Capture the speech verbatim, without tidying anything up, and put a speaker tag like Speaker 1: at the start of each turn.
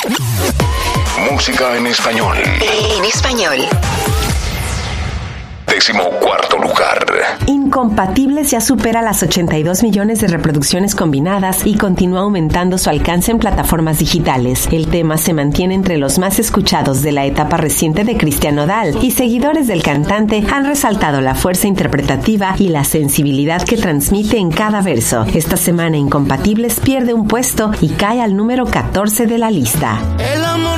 Speaker 1: Música en español.
Speaker 2: En español.
Speaker 1: Décimo cuarto lugar.
Speaker 3: Incompatibles ya supera las ochenta y dos millones de reproducciones combinadas y continúa aumentando su alcance en plataformas digitales. El tema se mantiene entre los más escuchados de la etapa reciente de Cristian Nodal y seguidores del cantante han resaltado la fuerza interpretativa y la sensibilidad que transmite en cada verso. Esta semana Incompatibles pierde un puesto y cae al número catorce de la lista.